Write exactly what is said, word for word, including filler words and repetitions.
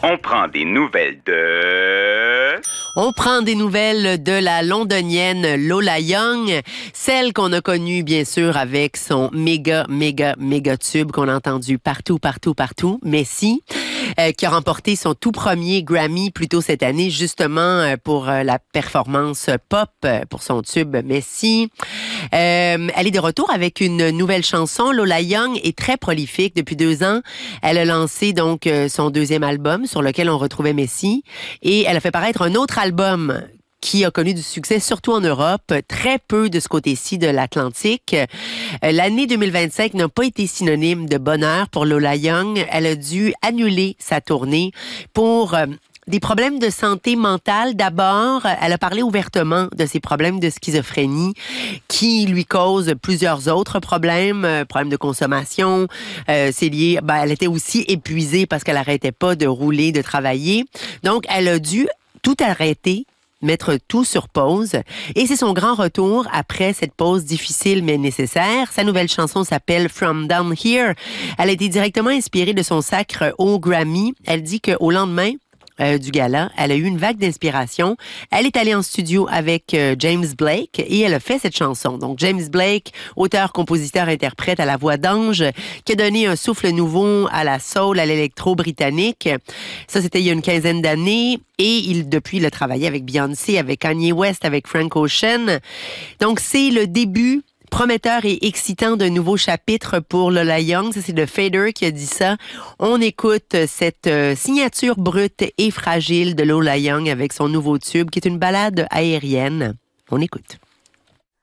On prend des nouvelles de... On prend des nouvelles de la londonienne Lola Young, celle qu'on a connue bien sûr avec son méga, méga, méga tube qu'on a entendu partout, partout, partout, Messi, euh, qui a remporté son tout premier Grammy plus tôt cette année, justement euh, pour euh, la performance pop, euh, pour son tube Messi. Euh, elle est de retour avec une nouvelle chanson. Lola Young est très prolifique depuis deux ans. Elle a lancé donc euh, son deuxième album sur lequel on retrouvait Messi et elle a fait paraître un autre album qui a connu du succès, surtout en Europe, très peu de ce côté-ci de l'Atlantique. L'année deux mille vingt-cinq n'a pas été synonyme de bonheur pour Lola Young. Elle a dû annuler sa tournée pour euh, des problèmes de santé mentale. D'abord, elle a parlé ouvertement de ses problèmes de schizophrénie qui lui causent plusieurs autres problèmes, euh, problèmes de consommation. Euh, c'est lié, ben, elle était aussi épuisée parce qu'elle arrêtait pas de rouler, de travailler. Donc, elle a dû tout arrêter, mettre tout sur pause. Et c'est son grand retour après cette pause difficile mais nécessaire. Sa nouvelle chanson s'appelle From Down Here. Elle a été directement inspirée de son sacre au Grammy. Elle dit qu'au lendemain Euh, du gala, elle a eu une vague d'inspiration. Elle est allée en studio avec euh, James Blake et elle a fait cette chanson. Donc James Blake, auteur, compositeur, interprète à la voix d'ange, qui a donné un souffle nouveau à la soul, à l'électro britannique. Ça, c'était il y a une quinzaine d'années. Et il, depuis, il a travaillé avec Beyoncé, avec Kanye West, avec Frank Ocean. Donc, c'est le début prometteur et excitant d'un nouveau chapitre pour Lola Young. Ça, c'est The Fader qui a dit ça. On écoute cette euh, signature brute et fragile de Lola Young avec son nouveau tube, qui est une ballade aérienne. On écoute.